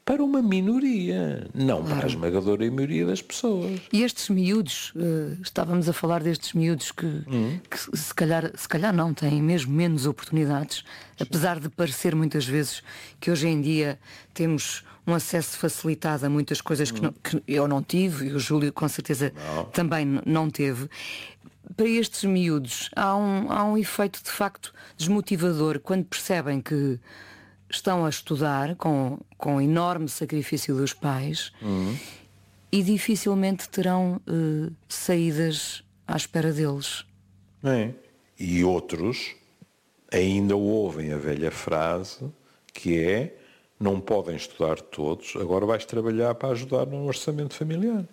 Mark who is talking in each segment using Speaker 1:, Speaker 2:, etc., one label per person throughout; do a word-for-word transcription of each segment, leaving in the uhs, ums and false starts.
Speaker 1: para uma minoria, não
Speaker 2: Claro.
Speaker 1: para a esmagadora maioria das pessoas.
Speaker 2: E estes miúdos, uh, estávamos a falar destes miúdos que,
Speaker 1: Hum.
Speaker 2: que se calhar, se calhar não têm mesmo menos oportunidades, Sim. apesar de parecer muitas vezes que hoje em dia temos um acesso facilitado a muitas coisas que,
Speaker 1: hum.
Speaker 2: não, que eu não tive, e o Júlio com certeza
Speaker 1: não.
Speaker 2: também n- não teve. Para estes miúdos há um, há um efeito de facto desmotivador quando percebem que estão a estudar com, com enorme sacrifício dos pais
Speaker 1: Uhum.
Speaker 2: e dificilmente terão uh, saídas à espera deles.
Speaker 1: É. E outros ainda ouvem a velha frase que é: não podem estudar todos, agora vais trabalhar para ajudar no orçamento familiar.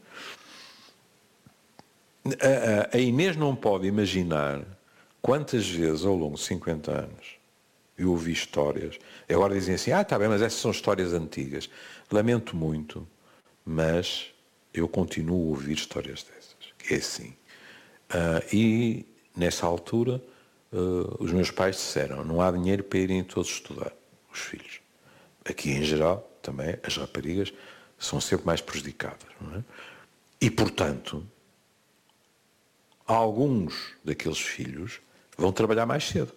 Speaker 1: A, a, a Inês não pode imaginar quantas vezes ao longo de cinquenta anos eu ouvi histórias, agora dizem assim, ah, está bem, mas essas são histórias antigas. Lamento muito, mas eu continuo a ouvir histórias dessas. É assim. Uh, e, nessa altura, uh, os meus pais disseram, não há dinheiro para irem todos estudar, os filhos. Aqui, em geral, também, as raparigas são sempre mais prejudicadas, não é? E, portanto, alguns daqueles filhos vão trabalhar mais cedo.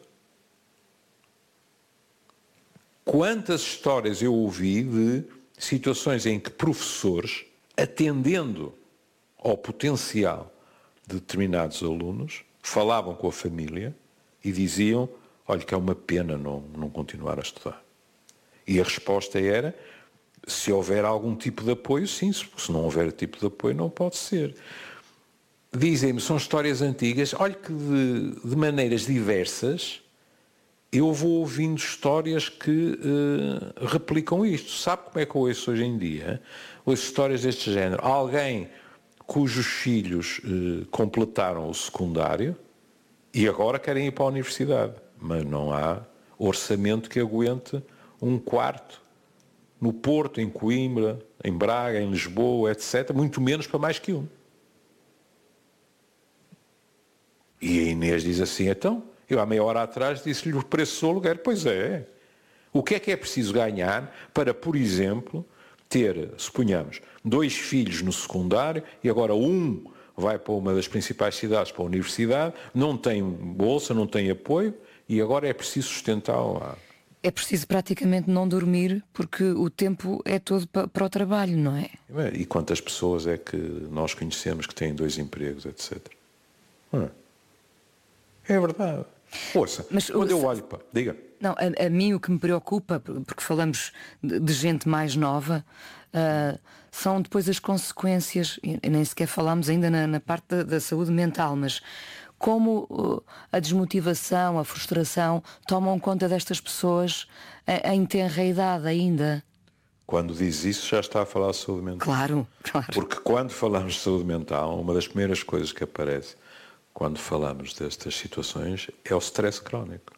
Speaker 1: Quantas histórias eu ouvi de situações em que professores, atendendo ao potencial de determinados alunos, falavam com a família e diziam, olha que é uma pena não, não continuar a estudar. E a resposta era, se houver algum tipo de apoio, sim, se não houver tipo de apoio, não pode ser. Dizem-me, são histórias antigas, olha que de, de maneiras diversas eu vou ouvindo histórias que uh, replicam isto. Sabe como é que eu ouço hoje em dia? Ouço histórias deste género. Alguém cujos filhos uh, completaram o secundário e agora querem ir para a universidade, mas não há orçamento que aguente um quarto no Porto, em Coimbra, em Braga, em Lisboa, etcétera, muito menos para mais que um. E a Inês diz assim, então, eu há meia hora atrás disse-lhe o preço do aluguer. Pois é. O que é que é preciso ganhar para, por exemplo, ter, suponhamos, dois filhos no secundário e agora um vai para uma das principais cidades, para a universidade, não tem bolsa, não tem apoio e agora é preciso sustentá-lo lá.
Speaker 2: É preciso praticamente não dormir porque o tempo é todo pa- para o trabalho, não é?
Speaker 1: E quantas pessoas é que nós conhecemos que têm dois empregos, etcétera. Hum. É verdade. Ouça,
Speaker 2: Mas,
Speaker 1: quando eu
Speaker 2: se-
Speaker 1: olho para... Diga.
Speaker 2: Não, a, a mim o que me preocupa, porque falamos de, de gente mais nova, uh, são depois as consequências, e nem sequer falámos ainda na, na parte da, da saúde mental, mas como uh, a desmotivação, a frustração tomam conta destas pessoas em, em tenra idade ainda.
Speaker 1: Quando diz isso já está a falar de saúde mental.
Speaker 2: Claro, claro.
Speaker 1: Porque quando falamos de saúde mental, uma das primeiras coisas que aparece quando falamos destas situações é o stress crónico.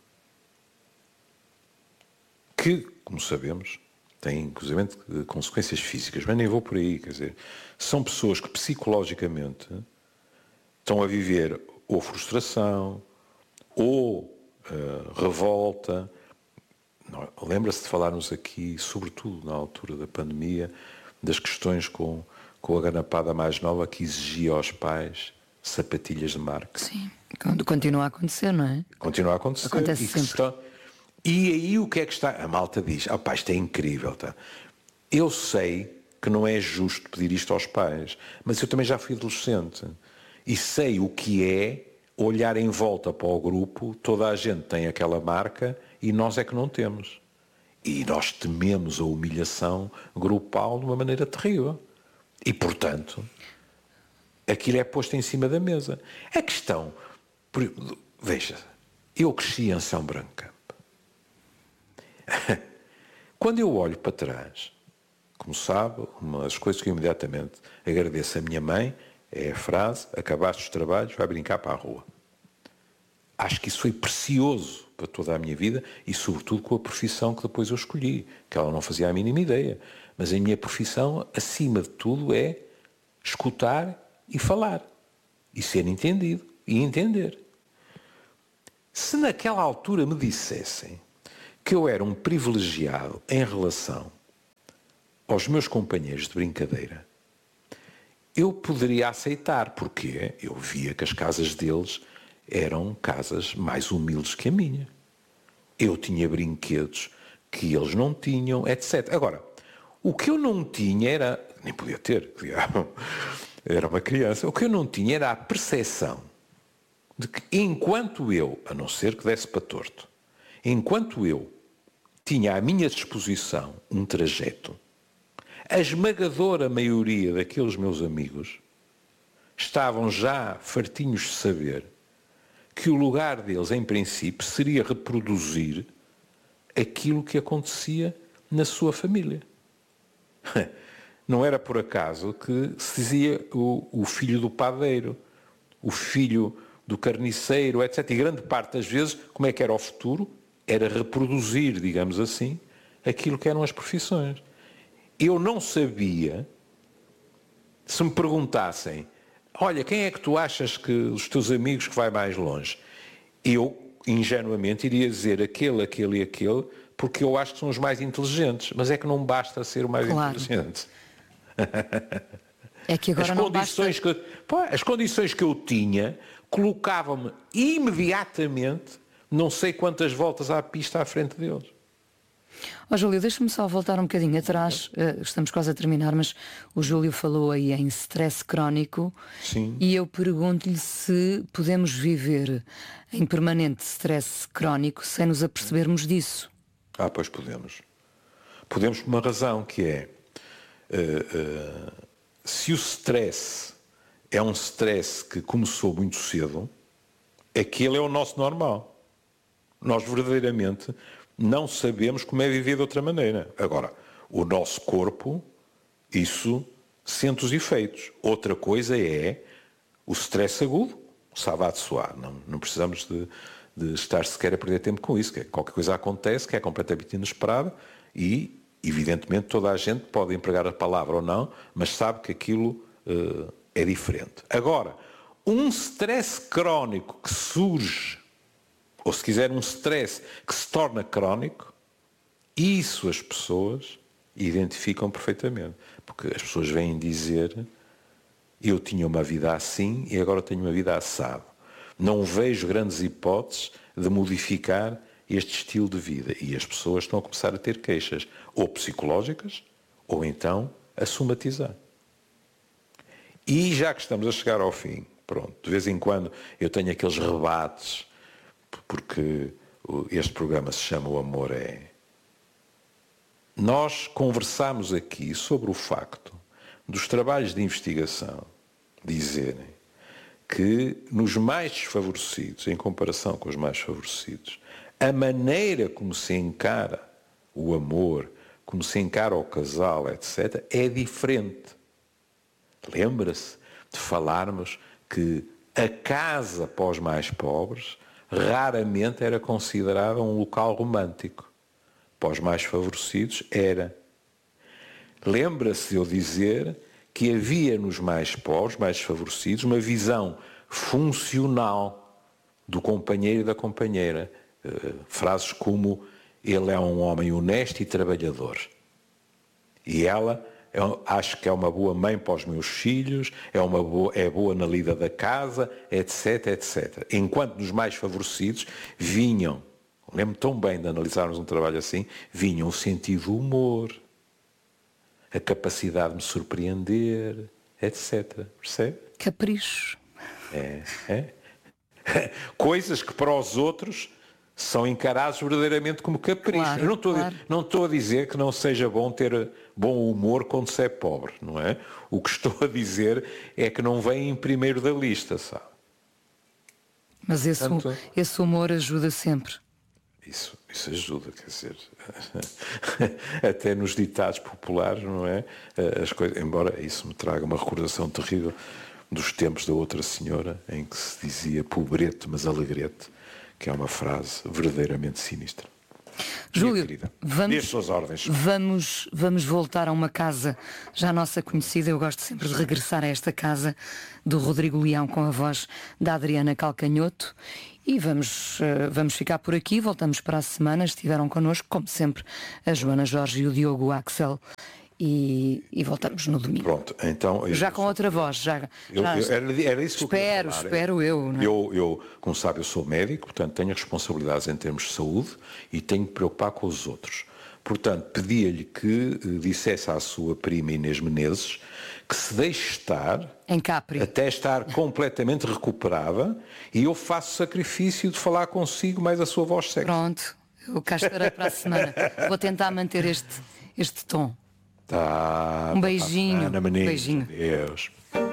Speaker 1: Que, como sabemos, tem inclusive consequências físicas, mas nem vou por aí, quer dizer, são pessoas que psicologicamente estão a viver ou frustração, ou uh, revolta. Lembra-se de falarmos aqui, sobretudo na altura da pandemia, das questões com, com a ganapada mais nova que exigia aos pais sapatilhas de marca.
Speaker 2: Sim, continua a acontecer, não é?
Speaker 1: Continua a acontecer.
Speaker 2: Acontece
Speaker 1: e,
Speaker 2: sempre.
Speaker 1: Está... e aí o que é que está? A malta diz, ah, pá, isto é incrível. Tá? Eu sei que não é justo pedir isto aos pais, mas eu também já fui adolescente e sei o que é olhar em volta para o grupo, toda a gente tem aquela marca e nós é que não temos. E nós tememos a humilhação grupal de uma maneira terrível. E, portanto, aquilo é posto em cima da mesa. A questão, veja, eu cresci em São Branco. Quando eu olho para trás, como sabe, uma das coisas que eu imediatamente agradeço à minha mãe é a frase, acabaste os trabalhos, vai brincar para a rua. Acho que isso foi precioso para toda a minha vida e sobretudo com a profissão que depois eu escolhi, que ela não fazia a mínima ideia. Mas a minha profissão, acima de tudo, é escutar e falar. E ser entendido e entender. Se naquela altura me dissessem que eu era um privilegiado em relação aos meus companheiros de brincadeira, eu poderia aceitar, porque eu via que as casas deles eram casas mais humildes que a minha. Eu tinha brinquedos que eles não tinham, etcétera. Agora, o que eu não tinha era, nem podia ter, era uma criança, o que eu não tinha era a percepção de que enquanto eu, a não ser que desse para torto, enquanto eu tinha à minha disposição um trajeto, a esmagadora maioria daqueles meus amigos estavam já fartinhos de saber que o lugar deles, em princípio, seria reproduzir aquilo que acontecia na sua família. Não era por acaso que se dizia o, o filho do padeiro, o filho do carniceiro, etcétera. E grande parte das vezes, como é que era o futuro? Era reproduzir, digamos assim, aquilo que eram as profissões. Eu não sabia, se me perguntassem, olha, quem é que tu achas que os teus amigos que vai mais longe? Eu, ingenuamente, iria dizer aquele, aquele e aquele, porque eu acho que são os mais inteligentes. Mas é que não basta ser o mais
Speaker 2: claro.
Speaker 1: inteligente.
Speaker 2: É que agora
Speaker 1: as
Speaker 2: não
Speaker 1: condições
Speaker 2: basta...
Speaker 1: que, pô, as condições que eu tinha colocavam-me imediatamente não sei quantas voltas à pista à frente deles.
Speaker 2: Ó Júlio, deixa-me só voltar um bocadinho atrás, uh, estamos quase a terminar, mas o Júlio falou aí em stress crónico.
Speaker 1: Sim.
Speaker 2: E eu pergunto-lhe se podemos viver em permanente stress crónico sem nos apercebermos disso.
Speaker 1: Ah, pois podemos. Podemos por uma razão, que é, uh, uh, se o stress é um stress que começou muito cedo, aquele é o nosso normal. Nós verdadeiramente não sabemos como é viver de outra maneira. Agora, o nosso corpo, isso sente os efeitos. Outra coisa é o stress agudo, o savate soir. Não, não precisamos de, de estar sequer a perder tempo com isso. Que qualquer coisa acontece que é completamente inesperada e, evidentemente, toda a gente pode empregar a palavra ou não, mas sabe que aquilo uh, é diferente. Agora, um stress crónico que surge, ou se quiser um stress que se torna crónico, isso as pessoas identificam perfeitamente. Porque as pessoas vêm dizer, eu tinha uma vida assim e agora tenho uma vida assado. Não vejo grandes hipóteses de modificar este estilo de vida. E as pessoas estão a começar a ter queixas, ou psicológicas, ou então a somatizar. E já que estamos a chegar ao fim, pronto, de vez em quando eu tenho aqueles rebates, porque este programa se chama O Amor É. Nós conversamos aqui sobre o facto dos trabalhos de investigação dizerem que nos mais desfavorecidos, em comparação com os mais favorecidos, a maneira como se encara o amor, como se encara o casal, etcétera, é diferente. Lembra-se de falarmos que a casa para os mais pobres raramente era considerada um local romântico. Para os mais favorecidos era. Lembra-se de eu dizer que havia nos mais pobres, mais desfavorecidos, uma visão funcional do companheiro e da companheira. Uh, frases como, ele é um homem honesto e trabalhador. E ela, eu acho que é uma boa mãe para os meus filhos, é, uma boa, é boa na lida da casa, etc, etcétera. Enquanto nos mais favorecidos vinham, lembro tão bem de analisarmos um trabalho assim, vinham o sentido do humor, a capacidade de me surpreender, etcétera. Percebe?
Speaker 2: Capricho.
Speaker 1: É, é. Coisas que para os outros são encarados verdadeiramente como capricho.
Speaker 2: Claro,
Speaker 1: Eu não estou,
Speaker 2: claro.
Speaker 1: não estou a dizer que não seja bom ter bom humor quando se é pobre, não é? O que estou a dizer é que não vem em primeiro da lista, sabe?
Speaker 2: Mas esse,
Speaker 1: Portanto,
Speaker 2: esse humor ajuda sempre.
Speaker 1: Isso, isso ajuda, quer dizer, até nos ditados populares, não é? As coisas, embora isso me traga uma recordação terrível dos tempos da outra senhora, em que se dizia pobrete, mas alegrete, que é uma frase verdadeiramente sinistra.
Speaker 2: Júlio, vamos,
Speaker 1: suas ordens.
Speaker 2: vamos, vamos voltar a uma casa já nossa conhecida. Eu gosto sempre de regressar a esta casa do Rodrigo Leão com a voz da Adriana Calcanhoto. E vamos, uh, vamos ficar por aqui, voltamos para a semana. Estiveram connosco, como sempre, a Joana Jorge e o Diogo Axel. e, e voltamos no domingo.
Speaker 1: Pronto, então...
Speaker 2: Já com outra voz, já,
Speaker 1: eu,
Speaker 2: já
Speaker 1: eu, era, era isso que
Speaker 2: espero,
Speaker 1: eu queria falar.
Speaker 2: espero eu. Não é?
Speaker 1: eu, eu, como sabe, eu sou médico, portanto tenho responsabilidades em termos de saúde e tenho que preocupar com os outros. Portanto, pedia-lhe que eh, dissesse à sua prima Inês Menezes que se deixe estar
Speaker 2: em Capri,
Speaker 1: até estar completamente recuperada, e eu faço o sacrifício de falar consigo mais a sua voz sexy.
Speaker 2: Pronto, eu cá estarei para a semana. Vou tentar manter este, este tom.
Speaker 1: Tá,
Speaker 2: Um beijinho.
Speaker 1: tá,
Speaker 2: Um beijinho.
Speaker 1: Deus.